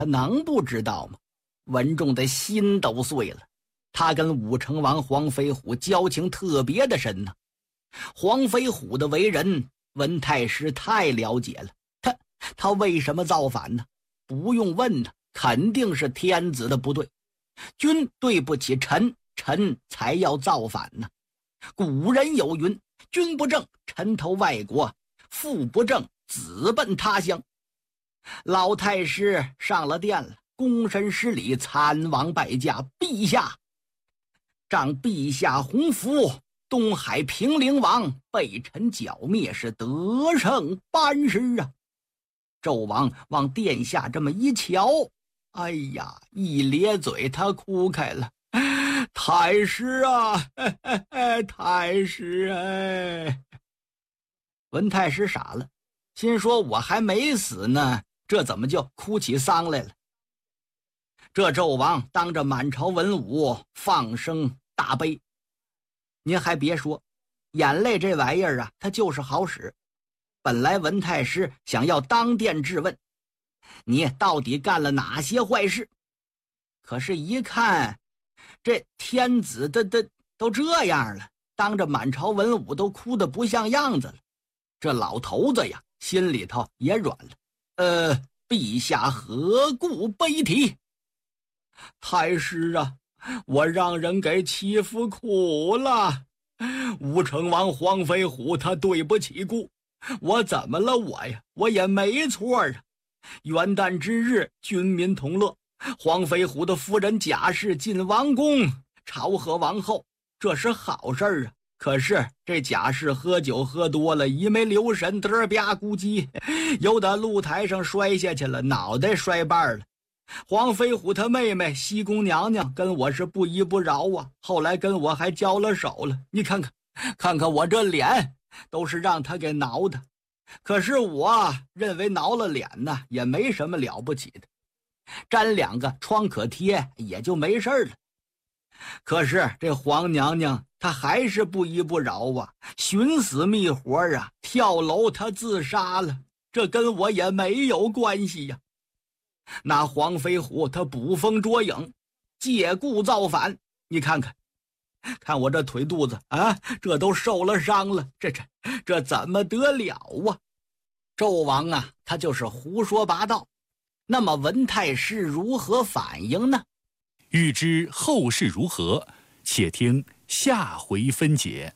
他能不知道吗？文仲的心都碎了。他跟武成王黄飞虎交情特别的深呢。黄飞虎的为人，文太师太了解了。他为什么造反呢？不用问呢，肯定是天子的不对。君对不起臣，臣才要造反呢。古人有云：君不正，臣投外国；父不正，子奔他乡。老太师上了殿了，躬身施礼，参王拜驾：陛下，仗陛下洪福，东海平陵王被臣剿灭，是得胜班师啊！纣王往殿下这么一瞧，哎呀，一咧嘴，他哭开了。太师啊，太师哎！文太师傻了，心说我还没死呢，这怎么就哭起丧来了？这纣王当着满朝文武放声大悲。您还别说，眼泪这玩意儿啊，它就是好使。本来文太师想要当殿质问你到底干了哪些坏事，可是一看这天子都这样了，当着满朝文武都哭得不像样子了，这老头子呀心里头也软了。陛下何故悲啼？太师啊，我让人给欺负苦了。武成王黄飞虎他对不起故，我怎么了我呀？我也没错啊。元旦之日，军民同乐，黄飞虎的夫人贾氏进王宫朝贺王后，这是好事啊。可是这贾氏喝酒喝多了，一没留神，嘚吧咕叽，又在露台上摔下去了，脑袋摔瓣了。黄飞虎他妹妹西宫娘娘跟我是不依不饶啊，后来跟我还交了手了。你看看我这脸，都是让他给挠的。可是我认为挠了脸呢也没什么了不起的，粘2个创可贴也就没事了。可是这黄娘娘她还是不依不饶啊，寻死觅活啊，跳楼她自杀了，这跟我也没有关系呀。那黄飞虎他捕风捉影，借故造反。你看我这腿肚子啊，这都受了伤了，这怎么得了啊？纣王啊，他就是胡说八道。那么文太师如何反应呢？ 欲知后事如何，且听下回分解。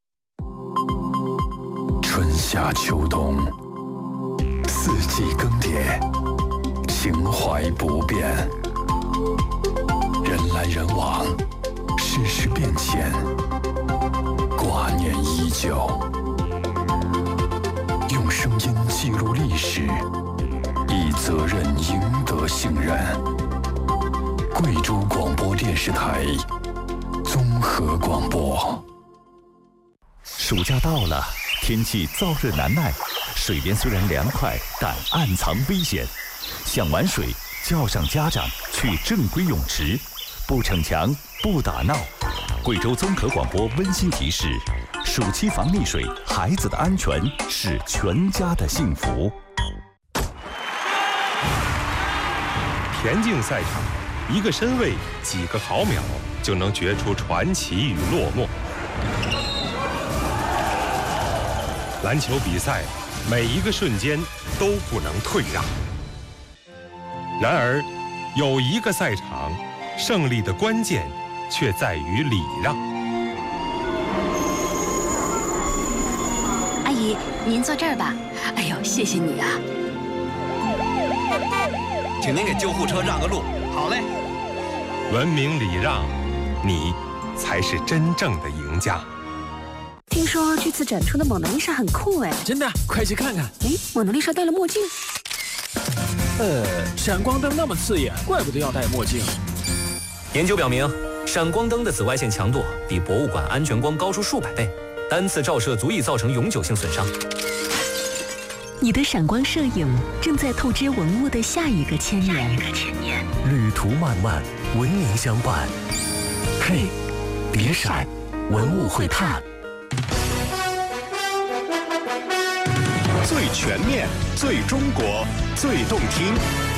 春夏秋冬，四季更迭，情怀不变，人来人往，世事变迁，挂念依旧。用声音记录历史，以责任赢得信任。贵州广播电视台综合广播。 暑假到了，天气燥热难耐，水边虽然凉快，但暗藏危险。想玩水，叫上家长去正规泳池，不逞强，不打闹。贵州综合广播温馨提示：暑期防溺水，孩子的安全是全家的幸福。 田径赛场，一个身位，几个毫秒，就能决出传奇与落寞。篮球比赛，每一个瞬间都不能退让。然而，有一个赛场，胜利的关键却在于礼让。 阿姨，您坐这儿吧。哎呦，谢谢你啊！ 请您给救护车让个路。好嘞。 文明礼让，你才是真正的赢家。 听说这次展出的蒙娜丽莎很酷哎！ 真的，快去看看。 哎，蒙娜丽莎戴了墨镜。 闪光灯那么刺眼，怪不得要戴墨镜。 研究表明，闪光灯的紫外线强度比博物馆安全光高出数百倍，单次照射足以造成永久性损伤。 你的闪光摄影正在透支文物的下一个千年。 旅途漫漫，文明相伴。嘿，别闪，文物会探。 最全面，最中国，最动听。